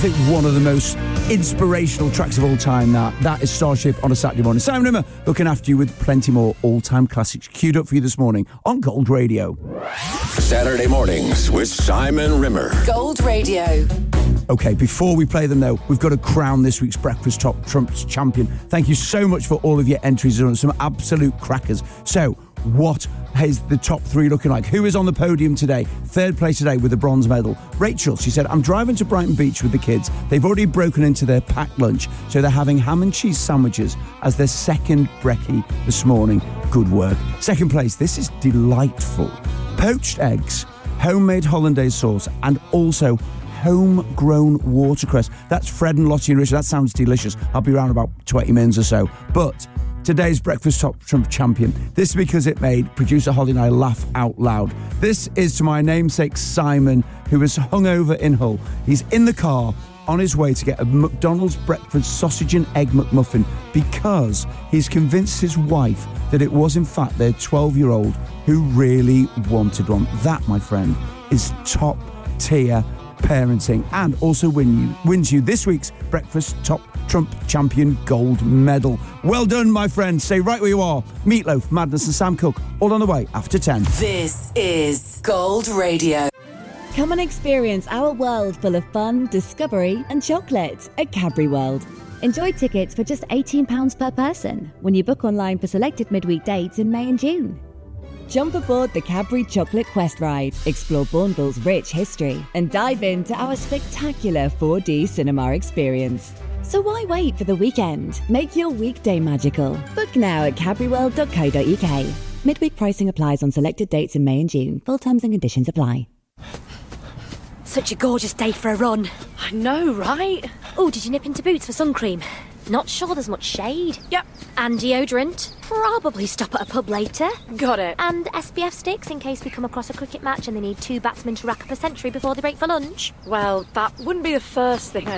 think one of the most inspirational tracks of all time. That is Starship on a Saturday morning. Simon Rimmer looking after you with plenty more all-time classics queued up for you this morning on Gold Radio. Saturday mornings with Simon Rimmer. Gold Radio. Okay, before we play them though, we've got to crown this week's Breakfast Top Trumps champion. Thank you so much for all of your entries on some absolute crackers. So, what is the top three looking like? Who is on the podium today? Third place today with a bronze medal. Rachel, she said, I'm driving to Brighton Beach with the kids. They've already broken into their packed lunch, so they're having ham and cheese sandwiches as their second brekkie this morning. Good work. Second place, this is delightful. Poached eggs, homemade hollandaise sauce, and also homegrown watercress. That's Fred and Lottie and Richard. That sounds delicious. I'll be around about 20 minutes or so. But today's Breakfast Top Trump champion. This is because it made producer Holly and I laugh out loud. This is to my namesake Simon, who is hungover in Hull. He's in the car on his way to get a McDonald's breakfast sausage and egg McMuffin because he's convinced his wife that it was in fact their 12-year-old who really wanted one. That, my friend, is top tier parenting, and also wins you this week's Breakfast Top Trump Champion gold medal. Well done, my friend. Stay right where you are. Meatloaf, Madness and Sam Cooke, all on the way after 10. This is Gold Radio. Come and experience our world full of fun, discovery and chocolate at Cadbury World. Enjoy tickets for just £18 per person when you book online for selected midweek dates in May and June. Jump aboard the Cadbury Chocolate Quest Ride, explore Bourneville's rich history, and dive into our spectacular 4D cinema experience. So why wait for the weekend? Make your weekday magical. Book now at cadburyworld.co.uk. Midweek pricing applies on selected dates in May and June. Full terms and conditions apply. Such a gorgeous day for a run. I know, right? Oh, did you nip into Boots for sun cream? Not sure there's much shade. Yep. And deodorant. Probably stop at a pub later. Got it. And SPF sticks in case we come across a cricket match and they need 2 batsmen to rack up a century before they break for lunch. Well, that wouldn't be the first thing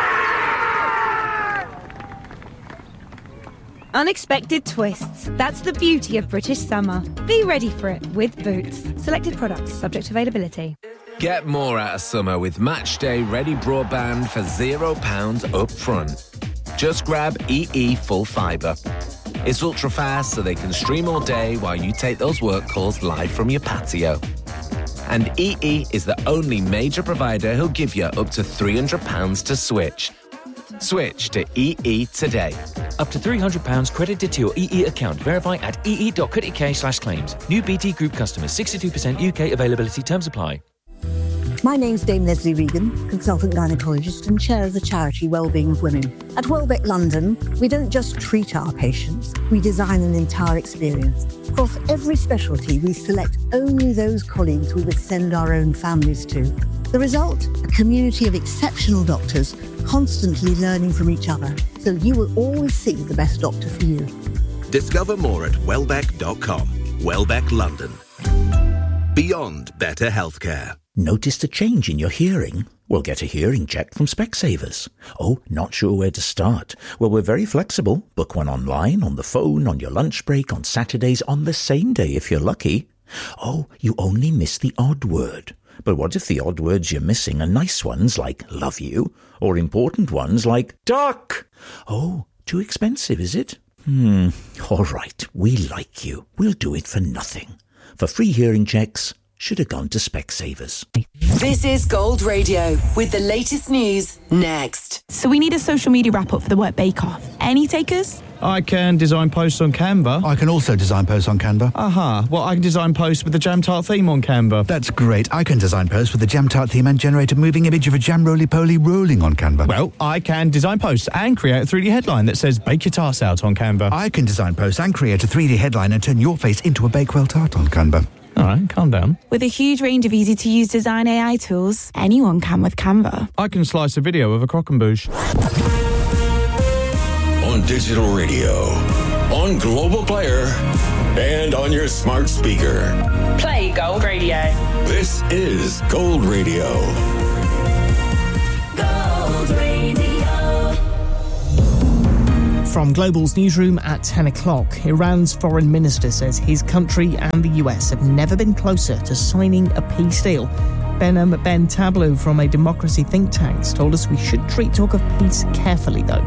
Unexpected twists. That's the beauty of British summer. Be ready for it with Boots. Selected products subject to availability. Get more out of summer with Matchday Ready Broadband for £0 up front. Just grab EE Full Fibre. It's ultra fast so they can stream all day while you take those work calls live from your patio. And EE is the only major provider who'll give you up to £300 to switch. Switch to EE today. Up to £300 credited to your EE account. Verify at ee.co.uk/claims. New BT Group customers. 62% UK availability. Terms apply. My name's Dame Leslie Regan, consultant gynaecologist and chair of the charity Wellbeing of Women. At Welbeck London, we don't just treat our patients, we design an entire experience. Across every specialty, we select only those colleagues we would send our own families to. The result? A community of exceptional doctors, constantly learning from each other, so you will always see the best doctor for you. Discover more at welbeck.com. Welbeck London. Beyond better healthcare. Noticed a change in your hearing? Well, get a hearing check from Specsavers. Oh, not sure where to start? Well, we're very flexible. Book one online, on the phone, on your lunch break, on Saturdays, on the same day if you're lucky. Oh, you only miss the odd word. But what if the odd words you're missing are nice ones like love you, or important ones like duck? Oh, too expensive, is it? All right, we like you. We'll do it for nothing. For free hearing checks, should have gone to Specsavers. This is Gold Radio with the latest news next. So we need a social media wrap-up for the Work Bake-Off. Any takers? I can design posts on Canva. I can also design posts on Canva. Well, I can design posts with the Jam Tart theme on Canva. That's great. I can design posts with the Jam Tart theme and generate a moving image of a jam roly-poly rolling on Canva. Well, I can design posts and create a 3D headline that says bake your tarts out on Canva. I can design posts and create a 3D headline and turn your face into a Bakewell tart on Canva. All right, calm down. With a huge range of easy-to-use design AI tools, anyone can with Canva. I can slice a video of a croquembouche. On digital radio, on Global Player, and on your smart speaker. Play Gold Radio. This is Gold Radio. Gold Radio. From Global's newsroom at 10 o'clock, Iran's foreign minister says his country and the US have never been closer to signing a peace deal. Ben Tableau from a democracy think tank told us we should treat talk of peace carefully, though.